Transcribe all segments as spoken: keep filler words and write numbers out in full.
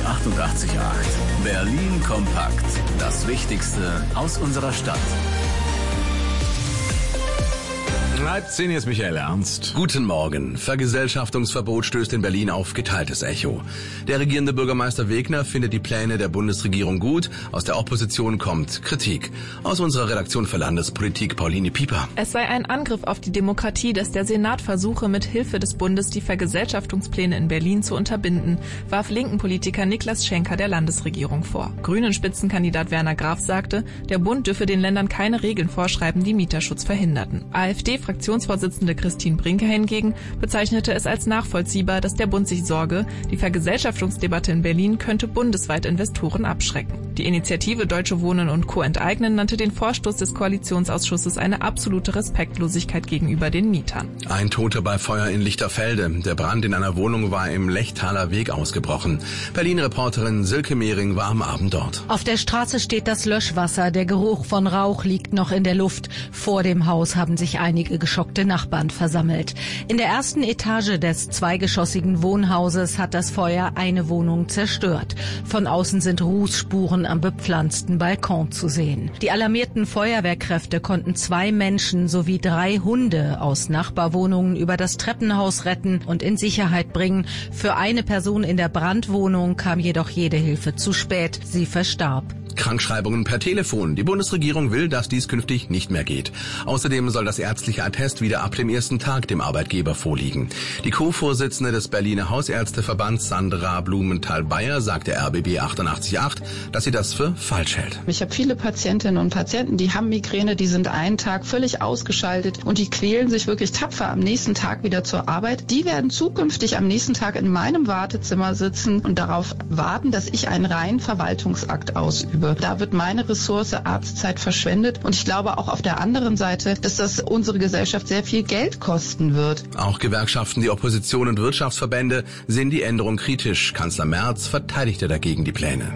achtundachtzig Komma acht. Berlin kompakt. Das Wichtigste aus unserer Stadt. zehn ist Michael Ernst. Guten Morgen. Vergesellschaftungsverbot stößt in Berlin auf geteiltes Echo. Der regierende Bürgermeister Wegner findet die Pläne der Bundesregierung gut. Aus der Opposition kommt Kritik. Aus unserer Redaktion für Landespolitik Pauline Pieper. Es sei ein Angriff auf die Demokratie, dass der Senat versuche, mit Hilfe des Bundes die Vergesellschaftungspläne in Berlin zu unterbinden, warf linken Politiker Niklas Schenker der Landesregierung vor. Grünen Spitzenkandidat Werner Graf sagte, der Bund dürfe den Ländern keine Regeln vorschreiben, die Mieterschutz verhinderten. AfD-Fraktionsvorsitzende Christine Brinker hingegen bezeichnete es als nachvollziehbar, dass der Bund sich sorge, die Vergesellschaftungsdebatte in Berlin könnte bundesweit Investoren abschrecken. Die Initiative Deutsche Wohnen und Co. enteignen nannte den Vorstoß des Koalitionsausschusses eine absolute Respektlosigkeit gegenüber den Mietern. Ein Toter bei Feuer in Lichterfelde. Der Brand in einer Wohnung war im Lechtaler Weg ausgebrochen. Berlin-Reporterin Silke Mehring war am Abend dort. Auf der Straße steht das Löschwasser. Der Geruch von Rauch liegt noch in der Luft. Vor dem Haus haben sich einige geschockte Nachbarn versammelt. In der ersten Etage des zweigeschossigen Wohnhauses hat das Feuer eine Wohnung zerstört. Von außen sind Rußspuren am bepflanzten Balkon zu sehen. Die alarmierten Feuerwehrkräfte konnten zwei Menschen sowie drei Hunde aus Nachbarwohnungen über das Treppenhaus retten und in Sicherheit bringen. Für eine Person in der Brandwohnung kam jedoch jede Hilfe zu spät. Sie verstarb. Krankschreibungen per Telefon. Die Bundesregierung will, dass dies künftig nicht mehr geht. Außerdem soll das ärztliche Attest wieder ab dem ersten Tag dem Arbeitgeber vorliegen. Die Co-Vorsitzende des Berliner Hausärzteverbands Sandra Blumenthal-Bayer sagte R B B achtundachtzig Komma acht, dass sie das für falsch hält. Ich habe viele Patientinnen und Patienten, die haben Migräne, die sind einen Tag völlig ausgeschaltet und die quälen sich wirklich tapfer am nächsten Tag wieder zur Arbeit. Die werden zukünftig am nächsten Tag in meinem Wartezimmer sitzen und darauf warten, dass ich einen reinen Verwaltungsakt ausübe. Da wird meine Ressource Arztzeit verschwendet und ich glaube auch auf der anderen Seite, dass das unsere Gesellschaft sehr viel Geld kosten wird. Auch Gewerkschaften, die Opposition und Wirtschaftsverbände sehen die Änderung kritisch. Kanzler Merz verteidigte dagegen die Pläne.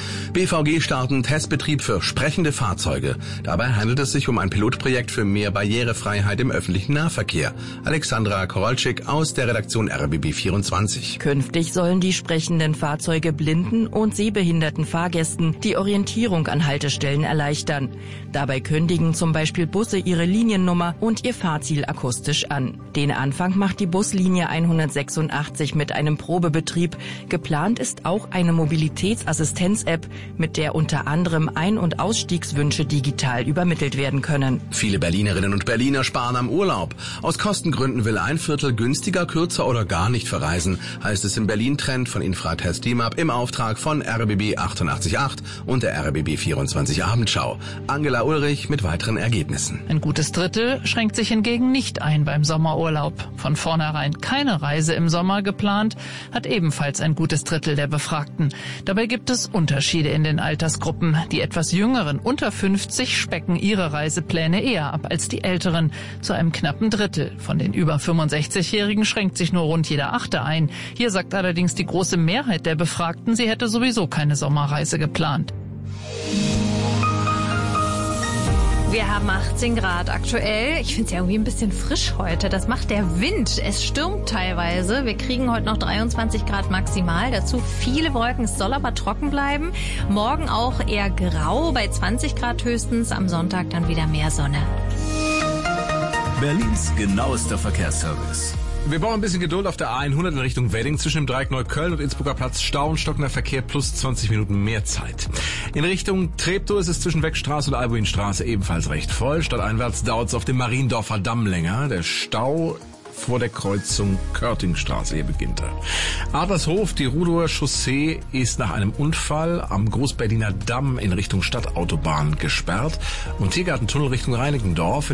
B V G starten Testbetrieb für sprechende Fahrzeuge. Dabei handelt es sich um ein Pilotprojekt für mehr Barrierefreiheit im öffentlichen Nahverkehr. Alexandra Korolczyk aus der Redaktion R B B vierundzwanzig. Künftig sollen die sprechenden Fahrzeuge blinden und sehbehinderten Fahrgästen die Orientierung an Haltestellen erleichtern. Dabei kündigen zum Beispiel Busse ihre Liniennummer und ihr Fahrziel akustisch an. Den Anfang macht die Buslinie hundertsechsundachtzig mit einem Probebetrieb. Geplant ist auch eine Mobilitätsassistenz-App, mit der unter anderem Ein- und Ausstiegswünsche digital übermittelt werden können. Viele Berlinerinnen und Berliner sparen am Urlaub. Aus Kostengründen will ein Viertel günstiger, kürzer oder gar nicht verreisen, heißt es im Berlin-Trend von Infratest D I M A P im Auftrag von R B B achtundachtzig Komma acht und der R B B vierundzwanzig Abendschau. Angela Ulrich mit weiteren Ergebnissen. Ein gutes Drittel schränkt sich hingegen nicht ein beim Sommerurlaub. Von vornherein keine Reise im Sommer geplant, hat ebenfalls ein gutes Drittel der Befragten. Dabei gibt es Unterschiede in den Altersgruppen. Die etwas jüngeren unter fünfzig specken ihre Reisepläne eher ab als die älteren, zu einem knappen Drittel. Von den über fünfundsechzigjährigen schränkt sich nur rund jeder Achte ein. Hier sagt allerdings die große Mehrheit der Befragten, sie hätte sowieso keine Sommerreise geplant. Wir haben achtzehn Grad aktuell. Ich finde es ja irgendwie ein bisschen frisch heute. Das macht der Wind. Es stürmt teilweise. Wir kriegen heute noch dreiundzwanzig Grad maximal. Dazu viele Wolken. Es soll aber trocken bleiben. Morgen auch eher grau bei zwanzig Grad höchstens. Am Sonntag dann wieder mehr Sonne. Berlins genauester Verkehrsservice. Wir brauchen ein bisschen Geduld auf der A hundert in Richtung Wedding zwischen dem Dreieck Neukölln und Innsbrucker Platz. Stau und stockender Verkehr plus zwanzig Minuten mehr Zeit. In Richtung Treptow ist es zwischen Weckstraße und Albuinstraße ebenfalls recht voll. Stadteinwärts dauert es auf dem Mariendorfer Damm länger. Der Stau vor der Kreuzung Körtingstraße, hier beginnt er. Adlershof, die Rudower Chaussee ist nach einem Unfall am Großberliner Damm in Richtung Stadtautobahn gesperrt und Tiergartentunnel Richtung Reinickendorf